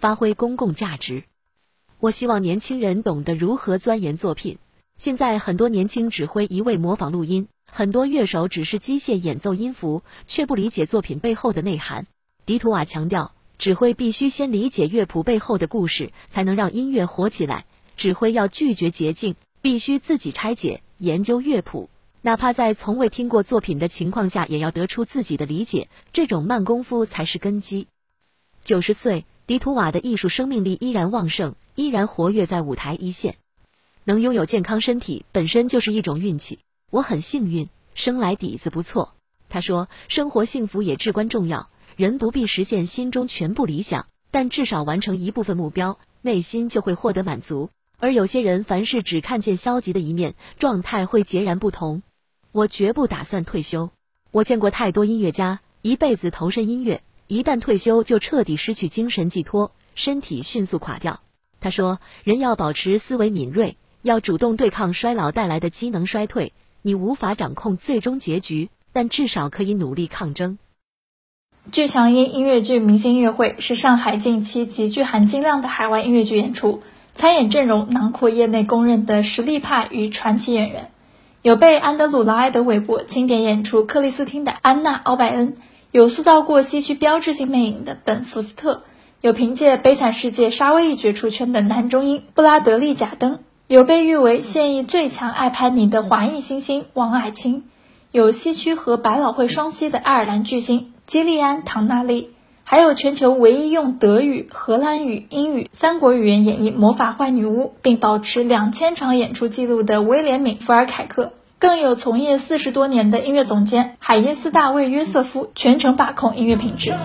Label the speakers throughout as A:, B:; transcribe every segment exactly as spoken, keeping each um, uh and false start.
A: 发挥公共价值。我希望年轻人懂得如何钻研作品。现在很多年轻指挥一味模仿录音，很多乐手只是机械演奏音符，却不理解作品背后的内涵。迪图瓦强调，指挥必须先理解乐谱背后的故事，才能让音乐活起来。指挥要拒绝捷径，必须自己拆解、研究乐谱，哪怕在从未听过作品的情况下，也要得出自己的理解，这种慢功夫才是根基。九十岁，迪图瓦的艺术生命力依然旺盛，依然活跃在舞台一线。能拥有健康身体本身就是一种运气，我很幸运，生来底子不错。他说，生活幸福也至关重要，人不必实现心中全部理想，但至少完成一部分目标，内心就会获得满足。而有些人凡事只看见消极的一面，状态会截然不同。我绝不打算退休。我见过太多音乐家，一辈子投身音乐，一旦退休就彻底失去精神寄托，身体迅速垮掉。他说，人要保持思维敏锐，要主动对抗衰老带来的机能衰退。你无法掌控最终结局，但至少可以努力抗争。
B: 巨强音音乐剧明星音乐会是上海近期极具含金量的海外音乐剧演出，参演阵容囊括业内公认的实力派与传奇演员，有被安德鲁·劳埃德·韦伯经典演出克里斯汀的安娜·奥拜恩，有塑造过西区标志性魅影的本·福斯特，有凭借《悲惨世界》沙威一角出圈的男中音布拉德利·贾登，有被誉为现役最强爱潘尼的华裔新星王蔼清，有西区和百老汇双栖的爱尔兰巨星基利安·唐纳利，还有全球唯一用德语、荷兰语、英语三国语言演绎魔法坏女巫并保持两千场演出记录的威廉敏·福尔凯克，更有从业四十多年的音乐总监海耶斯大卫·约瑟夫全程把控音乐品质。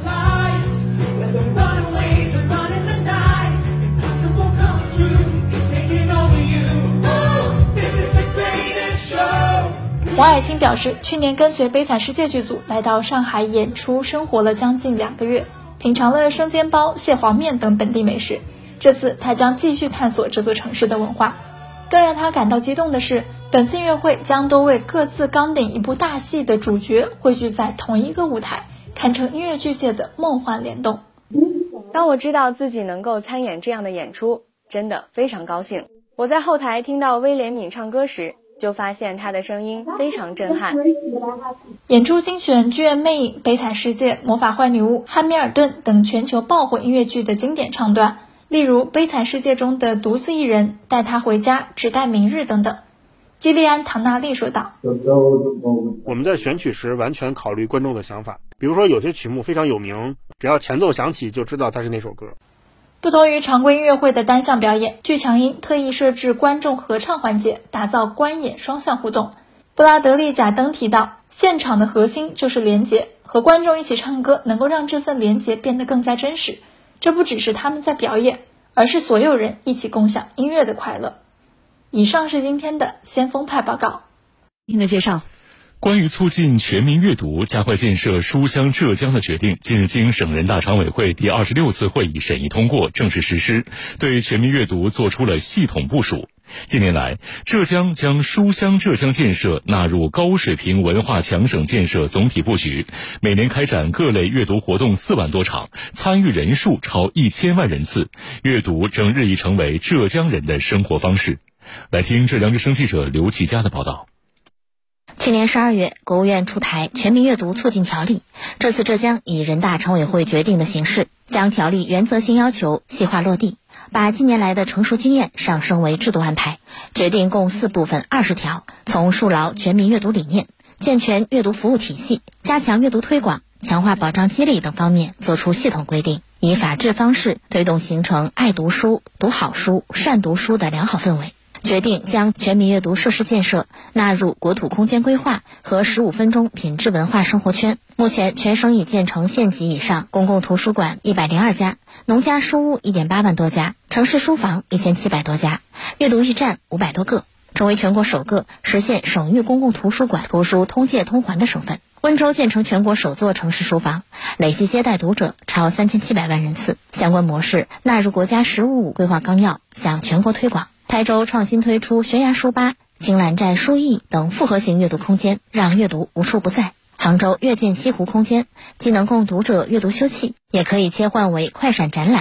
B: 王蔼清表示，去年跟随《悲惨世界》剧组来到上海演出，生活了将近两个月，品尝了生煎包、蟹黄面等本地美食。这次他将继续探索这座城市的文化。更让他感到激动的是，本次音乐会将多位各自纲领一部大戏的主角汇聚在同一个舞台，堪称音乐剧界的梦幻联动。
C: 当我知道自己能够参演这样的演出，真的非常高兴。我在后台听到威廉敏唱歌时，就发现他的声音非常震撼。
B: 演出精选剧院魅影、悲惨世界、魔法坏女巫、汉密尔顿等全球爆火音乐剧的经典唱段，例如悲惨世界中的独自一人、带他回家、只待明日等等。基利安·唐纳利说道，
D: 我们在选曲时完全考虑观众的想法，比如说有些曲目非常有名，只要前奏响起就知道它是那首歌。
B: 不同于常规音乐会的单项表演，巨强音特意设置观众合唱环节，打造观演双向互动。布拉德利·贾登提到，现场的核心就是连结，和观众一起唱歌能够让这份连结变得更加真实。这不只是他们在表演，而是所有人一起共享音乐的快乐。以上是今天的先锋派报告。
A: 您的介绍。
E: 关于促进全民阅读、加快建设书香浙江的决定，近日经省人大常委会第二十六次会议审议通过，正式实施，对全民阅读做出了系统部署。近年来，浙江将书香浙江建设纳入高水平文化强省建设总体布局，每年开展各类阅读活动四万多场，参与人数超一千万人次，阅读正日益成为浙江人的生活方式。来听浙江之声记者刘启佳的报道。
F: 去年十二月，国务院出台《全民阅读促进条例》，这次浙江以人大常委会决定的形式，将条例原则性要求细化落地，把近年来的成熟经验上升为制度安排，决定共四部分二十条，从树牢全民阅读理念、健全阅读服务体系、加强阅读推广、强化保障激励等方面作出系统规定，以法治方式推动形成爱读书、读好书、善读书的良好氛围。决定将全民阅读设施建设纳入国土空间规划和十五分钟品质文化生活圈。目前全省已建成县级以上公共图书馆一百零二家，农家书屋一点八万多家，城市书房一千七百多家，阅读驿站五百多个，成为全国首个实现省域公共图书馆图书通借通还的省份。温州建成全国首座城市书房，累计接待读者超三千七百万人次，相关模式纳入国家“十五五”规划纲要，向全国推广。台州创新推出悬崖书吧、青蓝寨书艺等复合型阅读空间，让阅读无处不在。杭州阅见西湖空间既能供读者阅读休憩，也可以切换为快闪展览、